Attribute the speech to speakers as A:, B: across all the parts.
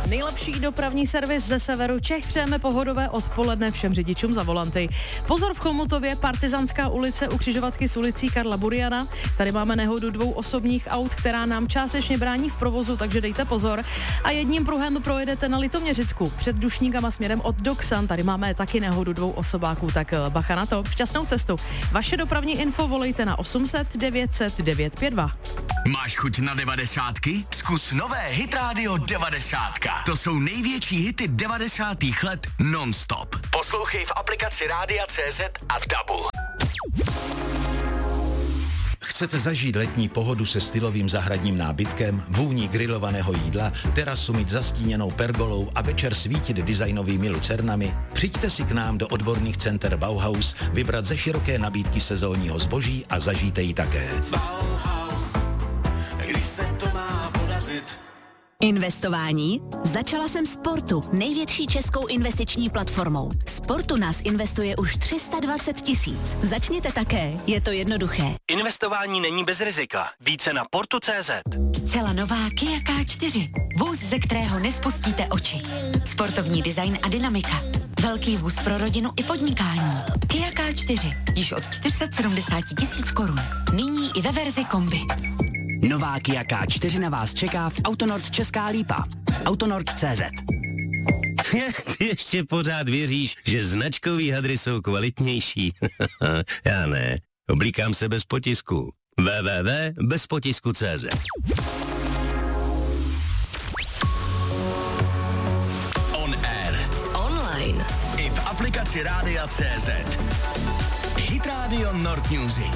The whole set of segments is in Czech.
A: Nejlepší dopravní servis ze severu Čech. Přejeme pohodové odpoledne všem řidičům za volanty. Pozor v Chomutově, Partizánská ulice u křižovatky s ulicí Karla Buriana. Tady máme nehodu 2 osobních aut, která nám částečně brání v provozu, takže dejte pozor. A jedním pruhem projedete na Litoměřicku před Dušníkama směrem od Doxan. Tady máme taky nehodu 2 osobáků, tak bacha na to. Šťastnou cestu. Vaše dopravní info volejte na 800 900 952.
B: Máš chuť na 90? Zkus nové Hit Radio 90. To jsou největší hity 90. let non-stop. Poslouchej v aplikaci Rádia.cz a v DABu.
C: Chcete zažít letní pohodu se stylovým zahradním nábytkem, vůni grilovaného jídla, terasu mít zastíněnou pergolou a večer svítit designovými lucernami? Přijďte si k nám do odborných center Bauhaus, vybrat ze široké nabídky sezónního zboží a zažijte ji také.
D: Bauhaus, když se to má podařit.
E: Investování? Začala jsem Sportu, největší českou investiční platformou. Sportu nás investuje už 320 000. Začněte také, je to jednoduché.
F: Investování není bez rizika. Více na portu.cz.
G: Zcela nová Kia K4. Vůz, ze kterého nespustíte oči. Sportovní design a dynamika. Velký vůz pro rodinu i podnikání. Kia K4. Již od 470 000 korun. Nyní i ve verzi kombi.
F: Nová Kia K4 na vás čeká v Autonord Česká Lípa. Autonord.cz.
H: Ty ještě pořád věříš, že značkový hadry jsou kvalitnější? Já ne. Oblíkám se bez potisku. www.bezpotisku.cz.
B: On air.
E: Online.
B: I v aplikaci Rádia.cz. Hit Radio Nord Music.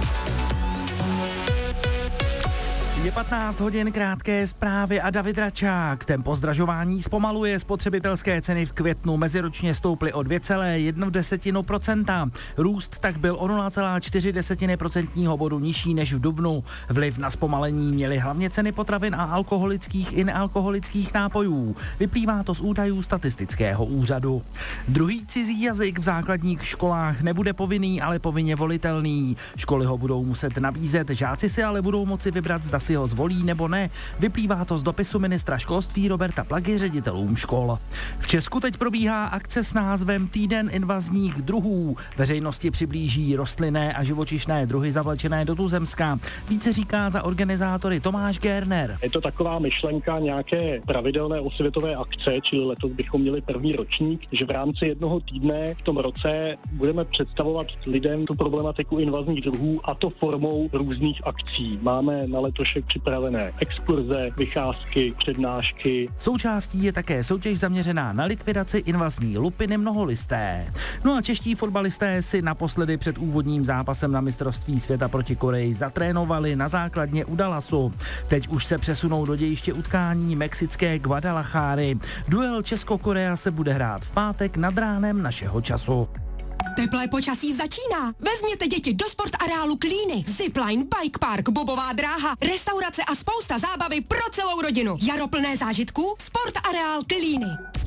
I: Je 15 hodin, krátké zprávy a David Račák. Tempo zdražování zpomaluje, spotřebitelské ceny v květnu meziročně stouply o 2,1%. Růst tak byl o 0,4% bodu nižší než v dubnu. Vliv na zpomalení měly hlavně ceny potravin a alkoholických i nealkoholických nápojů. Vyplývá to z údajů statistického úřadu. Druhý cizí jazyk v základních školách nebude povinný, ale povinně volitelný. Školy ho budou muset nabízet, žáci si ale budou moci vybrat, zda si ho zvolí nebo ne. Vyplývá to z dopisu ministra školství Roberta Plagy ředitelům škol. V Česku teď probíhá akce s názvem Týden invazních druhů. Veřejnosti přiblíží rostlinné a živočišné druhy zavlečené do tuzemska. Více říká za organizátory Tomáš Gerner.
J: Je to taková myšlenka nějaké pravidelné osvětové akce, čili letos bychom měli první ročník, že v rámci jednoho týdne v tom roce budeme představovat lidem tu problematiku invazních druhů, a to formou různých akcí. Máme na letošek připravené exkurze, vycházky, přednášky.
I: Součástí je také soutěž zaměřená na likvidaci invazní lupiny mnoholisté. No a čeští fotbalisté si naposledy před úvodním zápasem na mistrovství světa proti Koreji zatrénovali na základně u Dallasu. Teď už se přesunou do dějiště utkání mexické Guadalajary. Duel Česko-Korea se bude hrát v pátek nad ránem našeho času.
K: Teplé počasí začíná. Vezměte děti do sportareálu Klíny. Zipline, bike park, bobová dráha, restaurace a spousta zábavy pro celou rodinu. Jaro plné zážitků, sportareál Klíny.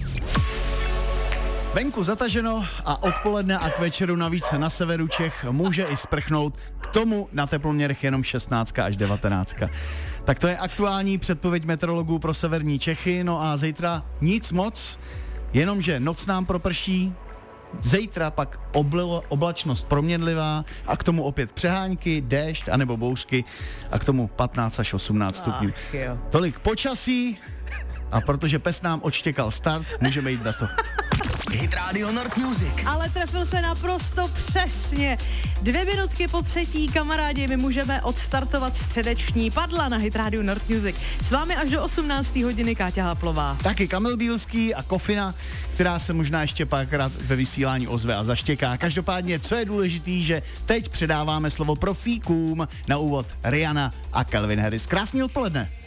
L: Venku zataženo a odpoledne a k večeru navíc se na severu Čech může i sprchnout. K tomu na teploměrech jenom 16 až 19. Tak to je aktuální předpověď meteorologů pro severní Čechy. No a zítra nic moc, jenomže noc nám proprší. Zítra pak oblačnost proměnlivá a k tomu opět přehánky, déšť anebo bouřky a k tomu 15 až 18 stupňů. Tolik počasí a protože pes nám odštěkal start, můžeme jít na to.
B: Hit Radio Nord Music.
A: Ale trefil se naprosto přesně. 2 minutky po 3, kamarádi, my můžeme odstartovat středeční padla na Hit Radio Nord Music. S vámi až do 18. hodiny Káťa Háplová.
L: Taky Kamil Bílský a Kofina, která se možná ještě párkrát ve vysílání ozve a zaštěká. Každopádně, co je důležitý, že teď předáváme slovo profíkům, na úvod Rihanna a Calvin Harris. Krásný odpoledne.